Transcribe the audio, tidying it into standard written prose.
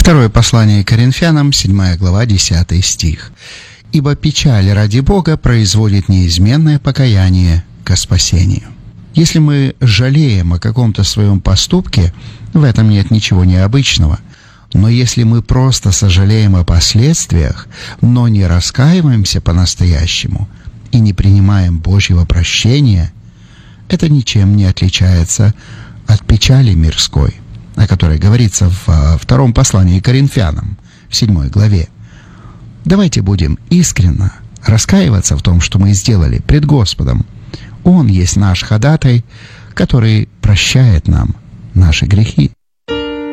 Второе послание Коринфянам, 7 глава, 10 стих. «Ибо печаль ради Бога производит неизменное покаяние ко спасению». Если мы жалеем о каком-то своем поступке, в этом нет ничего необычного. Но если мы просто сожалеем о последствиях, но не раскаиваемся по-настоящему и не принимаем Божьего прощения, это ничем не отличается от печали мирской, о которой говорится в втором послании к Коринфянам, в 7 главе. Давайте будем искренне раскаиваться в том, что мы сделали пред Господом. Он есть наш ходатай, который прощает нам наши грехи.